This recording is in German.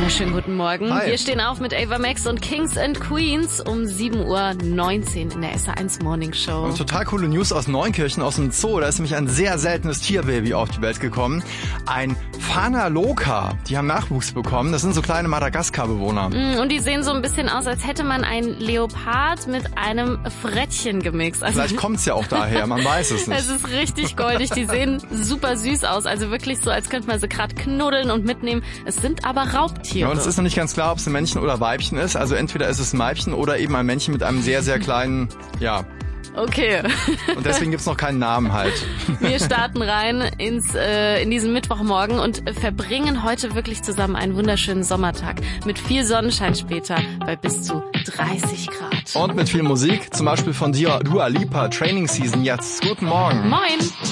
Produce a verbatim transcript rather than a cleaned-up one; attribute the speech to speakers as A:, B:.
A: wunderschönen guten Morgen.
B: Hi.
A: Wir stehen auf mit Ava Max und Kings and Queens um sieben Uhr neunzehn in der S R eins Morning Show.
B: Und total coole News aus Neunkirchen, aus dem Zoo. Da ist nämlich ein sehr seltenes Tierbaby auf die Welt gekommen. Ein Phaneroka. Die haben Nachwuchs bekommen. Das sind so kleine Madagaskar-Bewohner.
A: Und die sehen so ein bisschen aus, als hätte man einen Leopard mit einem Frettchen gemixt. Also
B: Vielleicht kommt's ja auch daher, man weiß es nicht.
A: es ist richtig goldig. Die sehen super süß aus. Also wirklich so, als könnte man sie gerade knuddeln und mitnehmen. Es sind aber Raubtiere.
B: Ja, und es ist noch nicht ganz klar, ob es ein Männchen oder Weibchen ist. Also entweder ist es ein Weibchen oder eben ein Männchen mit einem sehr, sehr kleinen, ja.
A: Okay.
B: Und deswegen gibt's noch keinen Namen halt.
A: Wir starten rein ins äh, in diesen Mittwochmorgen und verbringen heute wirklich zusammen einen wunderschönen Sommertag mit viel Sonnenschein später bei bis zu dreißig Grad.
B: Und mit viel Musik, zum Beispiel von Dua Lipa, Training Season jetzt. Guten Morgen.
A: Moin.